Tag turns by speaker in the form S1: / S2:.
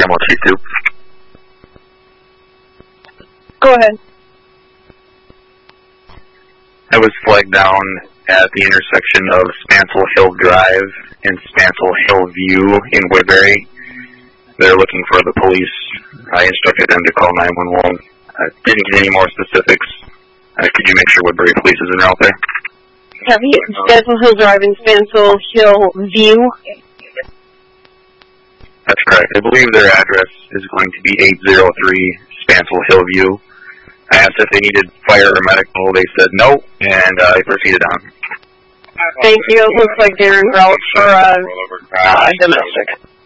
S1: Camel Chief 2.
S2: Go ahead.
S1: I was flagged down at the intersection of Spancel Hill Drive and Spancel Hill View in Woodbury. They're looking for the police. I instructed them to call 911. I didn't get any more specifics. Could you make sure Woodbury Police is en route there?
S2: Have you Spancel Hill Drive and Spancel Hill View?
S1: That's correct. I believe their address is going to be 803 Spancel Hill View. I asked if they needed fire or medical. They said no, and I proceeded on.
S2: Thank you. It looks like they're en route for domestic.